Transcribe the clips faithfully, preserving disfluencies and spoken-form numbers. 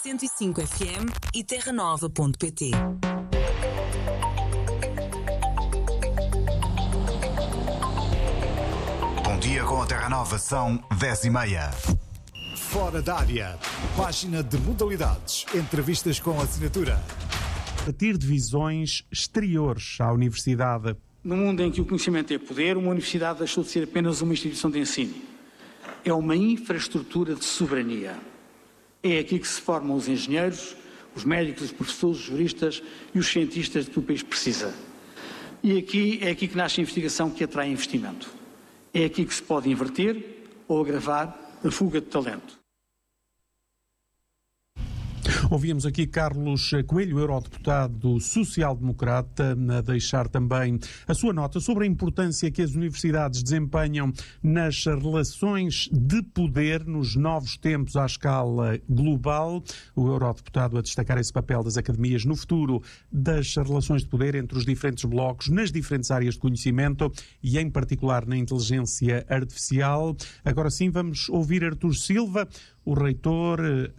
cento e cinco F M e terra nova ponto pt. Bom dia com a Terra Nova, são dez e meia. Fora da área. Página de modalidades. Entrevistas com assinatura. A partir de visões exteriores à universidade. No mundo em que o conhecimento é poder, uma universidade deixou de ser apenas uma instituição de ensino. É uma infraestrutura de soberania. É aqui que se formam os engenheiros, os médicos, os professores, os juristas e os cientistas de que o país precisa. E aqui é aqui que nasce a investigação que atrai investimento. É aqui que se pode inverter ou agravar a fuga de talento. Ouvimos aqui Carlos Coelho, eurodeputado social-democrata, a deixar também a sua nota sobre a importância que as universidades desempenham nas relações de poder nos novos tempos à escala global. O eurodeputado a destacar esse papel das academias no futuro das relações de poder entre os diferentes blocos, nas diferentes áreas de conhecimento e, em particular, na inteligência artificial. Agora sim, vamos ouvir Artur Silva, o reitor,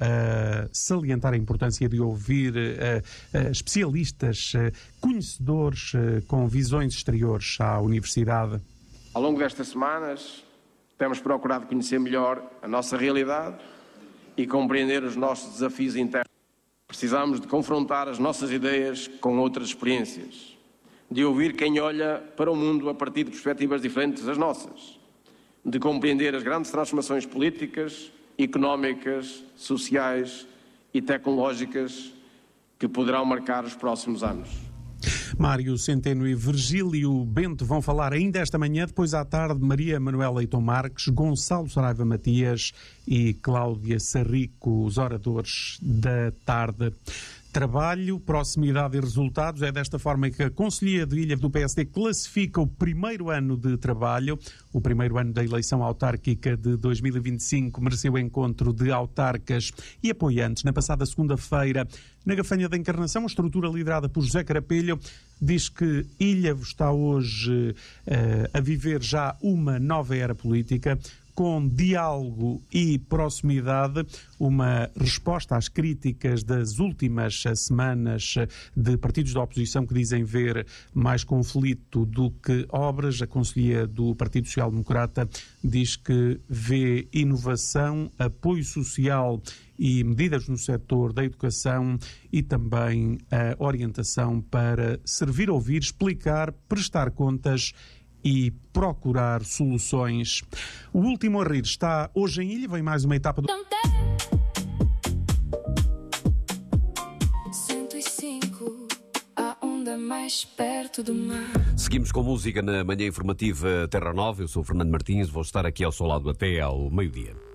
a salientar a importância de ouvir uh, uh, especialistas, uh, conhecedores uh, com visões exteriores à universidade. Ao longo destas semanas, temos procurado conhecer melhor a nossa realidade e compreender os nossos desafios internos. Precisamos de confrontar as nossas ideias com outras experiências, de ouvir quem olha para o mundo a partir de perspectivas diferentes das nossas, de compreender as grandes transformações políticas, económicas, sociais e tecnológicas que poderão marcar os próximos anos. Mário Centeno e Virgílio Bento vão falar ainda esta manhã. Depois à tarde, Maria Manuela Leitão Marques, Gonçalo Saraiva Matias e Cláudia Sarrico, os oradores da tarde. Trabalho, proximidade e resultados. É desta forma que a Conselhia de Ilha do P S D classifica o primeiro ano de trabalho. O primeiro ano da eleição autárquica de dois mil e vinte e cinco mereceu encontro de autarcas e apoiantes. Na passada segunda-feira, na Gafanha da Encarnação, a estrutura liderada por José Carapelho diz que Ilha está hoje uh, a viver já uma nova era política, com diálogo e proximidade, uma resposta às críticas das últimas semanas de partidos da oposição que dizem ver mais conflito do que obras. A Conselhia do Partido Social Democrata diz que vê inovação, apoio social e medidas no setor da educação e também a orientação para servir, ouvir, explicar, prestar contas e procurar soluções. O último a rir está hoje em Ilha, vem mais uma etapa do... cento e cinco, a onda mais perto do mar. Seguimos com música na manhã informativa Terra Nova. Eu sou o Fernando Martins, vou estar aqui ao seu lado até ao meio-dia.